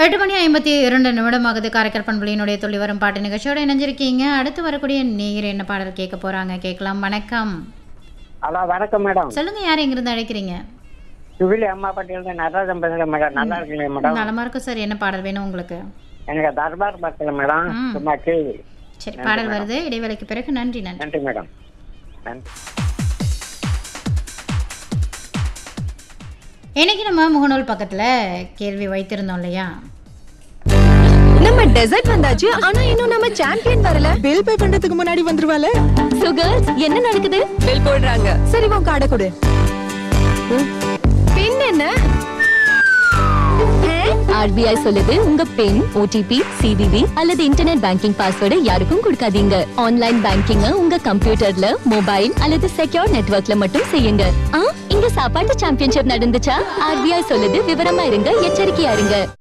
8:52 காரைக்கால் பண்புலியினுடைய துள்ளி வரும் பாட்டு நிகழ்ச்சியோட இணைஞ்சிருக்கீங்க. அடுத்து வரக்கூடிய நேயர் என்ன பாடல் கேட்க போறாங்க கேட்கலாம். வணக்கம். ஹலோ வணக்கம் மேடம். சொல்லுங்க, யார் எங்கிருந்து அழைக்கிறீங்க? சுவிலி அம்மா பட்டியிலிருந்து நடராஜன் பேசுறேன் மேடம். நல்லா இருக்கீங்களா மேடம்? நலமா இருக்கும் சார். என்ன பாடல் வேணும் உங்களுக்கு? எனக்கு தர்பார் பக்கல மேடம். சும்மா கேள்வி. சரி, பாடல் வருது. இடைவேளைக்கு பிறகு. நன்றி. நன்றி மேடம். நன்றி. இன்னைக்கு நம்ம முகநூல் பக்கத்துல கேள்வி வைத்திருந்தோம் இல்லையா? நம்ம டெசர்ட் வந்தாச்சு, ஆனா இன்னும் நம்ம சாம்பியன் வரல. பில் பே பண்றதுக்கு முன்னாடி வந்துருவாளே. சோ गर्ल्स, என்ன நடக்குது? பில் போடுறாங்க. சரி, உன் கார்டை கொடு. பின் என்ன? RBI சொல்லுது, உங்க பின், OTP, CVV அல்லது இன்டர்நெட் பேங்கிங் பாஸ்வேர்டு யாருக்கும் கொடுக்காதீங்க. ஆன்லைன் பேங்கிங் உங்க கம்ப்யூட்டர்ல, மொபைல் அல்லது செக்யூர் நெட்வொர்க்ல மட்டும் செய்யுங்க. இங்க சாப்பாட்டு சாம்பியன்ஷிப் நடந்துச்சா? RBI சொல்லுது, விவரமா இருங்க, எச்சரிக்கையா இருங்க.